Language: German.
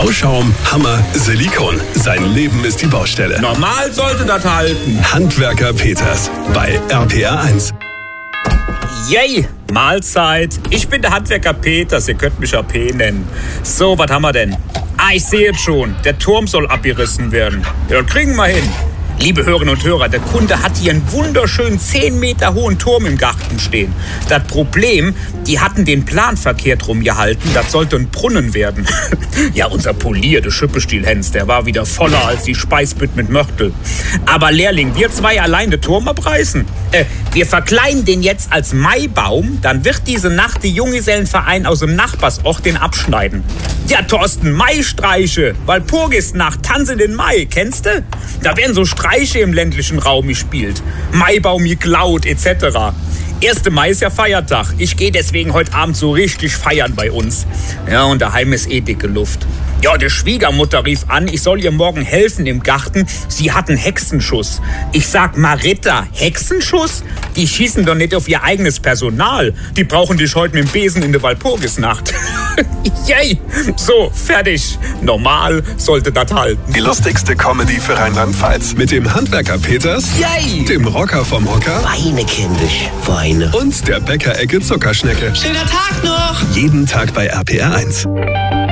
Bauschaum, Hammer, Silikon. Sein Leben ist die Baustelle. Normal sollte das halten. Handwerker Peters bei RPR1. Yay, Mahlzeit. Ich bin der Handwerker Peters, ihr könnt mich AP nennen. So, was haben wir denn? Ich sehe jetzt schon, der Turm soll abgerissen werden. Ja, das kriegen wir hin. Liebe Hörerinnen und Hörer, der Kunde hat hier einen wunderschönen 10 Meter hohen Turm im Garten stehen. Das Problem, die hatten den Plan verkehrt rumgehalten, das sollte ein Brunnen werden. Ja, unser polierte Schüppestiel-Hens, der war wieder voller als die Speisbütt mit Mörtel. Aber Lehrling, wir zwei allein den Turm abreißen. Wir verkleiden den jetzt als Maibaum, dann wird diese Nacht die Junggesellenverein aus dem Nachbarsort den abschneiden. Ja, Thorsten, Maistreiche, Walpurgisnacht, Tanze den Mai, kennst du? Da werden so Streiche im ländlichen Raum gespielt. Maibaum geklaut, etc. 1. Mai ist ja Feiertag. Ich gehe deswegen heute Abend so richtig feiern bei uns. Ja, und daheim ist dicke Luft. Ja, die Schwiegermutter rief an, ich soll ihr morgen helfen im Garten. Sie hat einen Hexenschuss. Ich sag, Marita, Hexenschuss? Die schießen doch nicht auf ihr eigenes Personal. Die brauchen dich heute mit dem Besen in der Walpurgisnacht. Yay! So, fertig. Normal sollte das halten. Die lustigste Comedy für Rheinland-Pfalz. Mit dem Handwerker Peters, Yay! Dem Rocker vom Hocker Weine, kindisch, weine. und der Bäckerecke Zuckerschnecke. Schöner Tag noch! Jeden Tag bei RPR1.